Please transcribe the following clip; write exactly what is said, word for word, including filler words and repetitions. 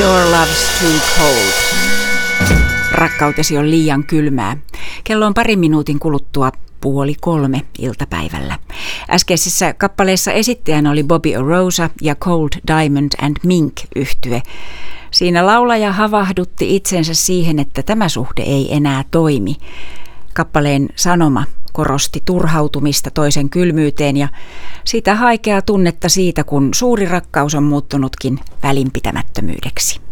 Your love's too cold. Rakkautesi on liian kylmää. Kello on parin minuutin kuluttua puoli kolme iltapäivällä. Äskeisessä kappaleessa esittäjänä oli Bobby Oroza ja Cold Diamond and Mink-yhtye. Siinä laulaja havahdutti itsensä siihen, että tämä suhde ei enää toimi. Kappaleen sanoma korosti turhautumista toisen kylmyyteen ja sitä haikeaa tunnetta siitä, kun suuri rakkaus on muuttunutkin välinpitämättömyydeksi.